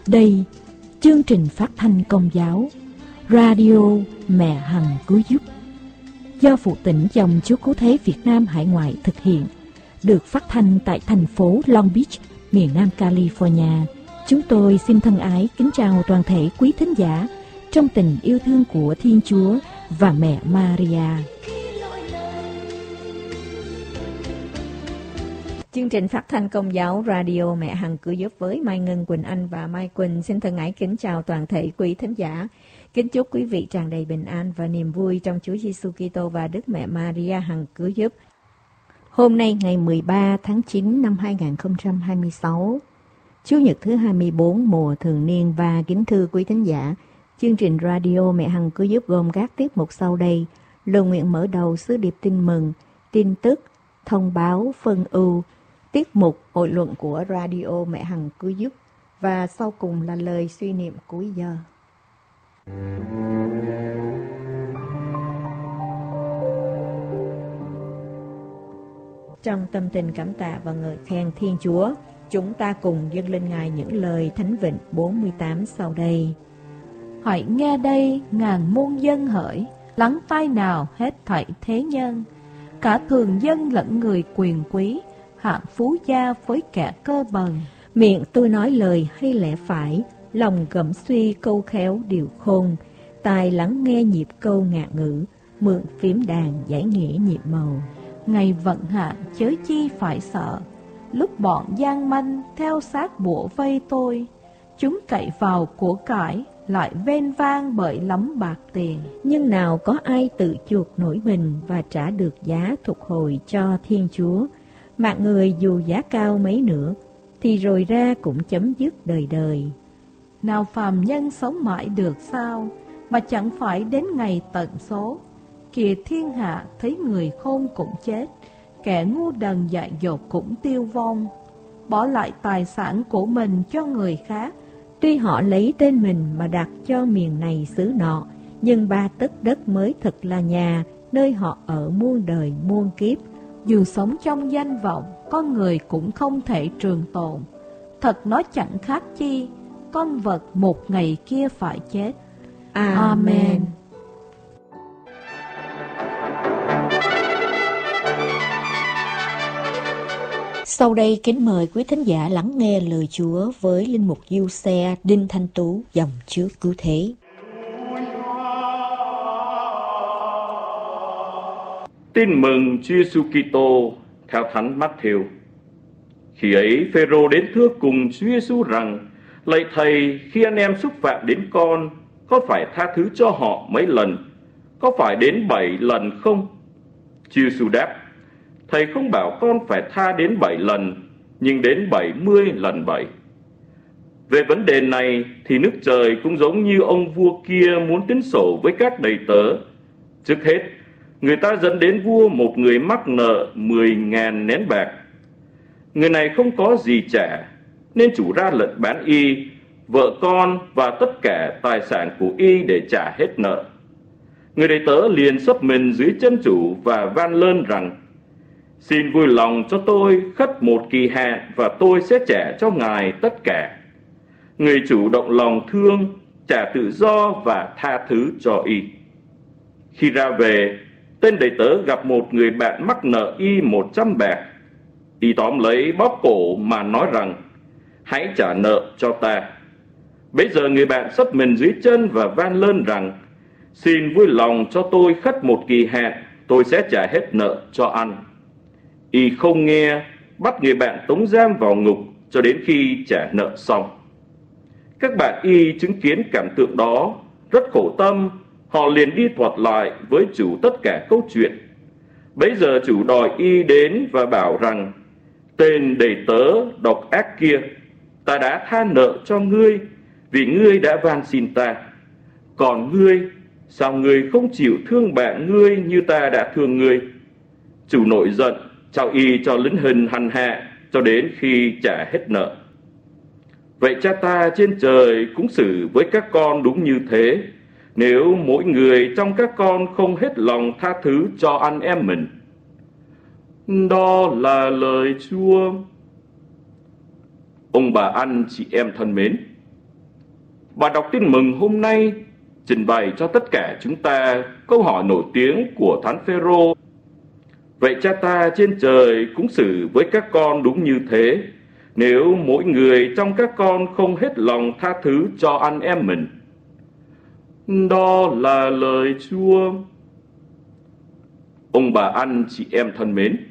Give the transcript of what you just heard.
Đây, chương trình phát thanh Công giáo Radio Mẹ Hằng Cứu Giúp do Phụ Tỉnh Dòng Chúa Cứu Thế Việt Nam Hải Ngoại thực hiện, được phát thanh tại thành phố Long Beach, miền Nam California. Chúng tôi xin thân ái kính chào toàn thể quý thính giả trong tình yêu thương của Thiên Chúa và mẹ Maria. Chương trình phát thanh Công giáo Radio Mẹ Hằng Cứu Giúp với Mai Ngân, Quỳnh Anh và Mai Quỳnh xin thân ái kính chào toàn thể quý thính giả. Kính chúc quý vị tràn đầy bình an và niềm vui trong Chúa Giêsu Kitô và Đức Mẹ Maria Hằng Cứu Giúp. Hôm nay ngày 13 tháng 9 năm 2026, Chủ nhật thứ 24 mùa thường niên, và kính thưa quý thính giả, chương trình Radio Mẹ Hằng Cứu Giúp gồm các tiết mục sau đây: lời nguyện mở đầu, sứ điệp tin mừng, tin tức, thông báo, phân ưu, tiết mục hội luận của Radio Mẹ Hằng Cứu Giúp, và sau cùng là lời suy niệm cuối giờ. Trong tâm tình cảm tạ và ngợi khen Thiên Chúa, chúng ta cùng dâng lên Ngài những lời Thánh Vịnh 48 sau đây. Hãy nghe đây ngàn muôn dân hỡi, lắng tai nào hết thảy thế nhân, cả thường dân lẫn người quyền quý, hạng phú gia với kẻ cơ bần. Miệng tôi nói lời hay lẽ phải, lòng gẫm suy câu khéo điều khôn, tai lắng nghe nhịp câu ngạn ngữ, mượn phím đàn giải nghĩa nhịp màu. Ngày vận hạn chớ chi phải sợ, lúc bọn gian manh theo sát bủa vây tôi, chúng cậy vào của cải, lại vênh vang bởi lắm bạc tiền. Nhưng nào có ai tự chuộc nổi mình và trả được giá thục hồi cho Thiên Chúa. Mạng người dù giá cao mấy nữa, thì rồi ra cũng chấm dứt đời đời. Nào phàm nhân sống mãi được sao, mà chẳng phải đến ngày tận số. Kìa thiên hạ thấy người khôn cũng chết, kẻ ngu đần dại dột cũng tiêu vong. Bỏ lại tài sản của mình cho người khác, tuy họ lấy tên mình mà đặt cho miền này xứ nọ, nhưng 3 tấc đất mới thật là nhà, nơi họ ở muôn đời muôn kiếp. Dù sống trong danh vọng, con người cũng không thể trường tồn. Thật nó chẳng khác chi, con vật một ngày kia phải chết. Amen. Sau đây kính mời quý thính giả lắng nghe lời Chúa với linh mục Giuse Đinh Thanh Tú, dòng Chúa Cứu Thế. Tin mừng Chúa Giêsu Kitô theo Thánh Mát-thêu. Khi ấy Phêrô đến thưa cùng Chúa Giêsu rằng: Lạy Thầy, khi anh em xúc phạm đến con, có phải tha thứ cho họ mấy lần? Có phải đến 7 lần không? Chúa Giêsu đáp: Thầy không bảo con phải tha đến 7 lần, nhưng đến 70 lần 7. Về vấn đề này thì nước trời cũng giống như ông vua kia muốn tính sổ với các đầy tớ. Trước hết, người ta dẫn đến vua một người mắc nợ 10.000 nén bạc. Người này không có gì trả, nên chủ ra lệnh bán y, vợ con và tất cả tài sản của y để trả hết nợ. Người đầy tớ liền xấp mình dưới chân chủ và van lơn rằng: Xin vui lòng cho tôi khất một kỳ hạn và tôi sẽ trả cho ngài tất cả. Người chủ động lòng thương, trả tự do và tha thứ cho y. Khi ra về, tên đầy tớ gặp một người bạn mắc nợ y 100 bạc. Y tóm lấy bóp cổ mà nói rằng: Hãy trả nợ cho ta. Bấy giờ người bạn xấp mình dưới chân và van lơn rằng: Xin vui lòng cho tôi khất một kỳ hạn, tôi sẽ trả hết nợ cho anh. Y không nghe, bắt người bạn tống giam vào ngục cho đến khi trả nợ xong. Các bạn y chứng kiến cảnh tượng đó, rất khổ tâm, họ liền đi thuật lại với chủ tất cả câu chuyện. Bấy giờ chủ đòi y đến và bảo rằng: Tên đầy tớ độc ác kia, ta đã tha nợ cho ngươi vì ngươi đã van xin ta. Còn ngươi, sao ngươi không chịu thương bạn ngươi như ta đã thương ngươi? Chủ nổi giận, trao y cho lính hình hành hạ cho đến khi trả hết nợ. Vậy Cha ta trên trời cũng xử với các con đúng như thế, nếu mỗi người trong các con không hết lòng tha thứ cho anh em mình. Đó là lời Chúa. Ông bà anh chị em thân mến, Và đọc tin mừng hôm nay trình bày cho tất cả chúng ta câu hỏi nổi tiếng của Thánh Phêrô. Vậy Cha ta trên trời cũng xử với các con đúng như thế, nếu mỗi người trong các con không hết lòng tha thứ cho anh em mình. Đó là lời Chúa. Ông bà anh chị em thân mến,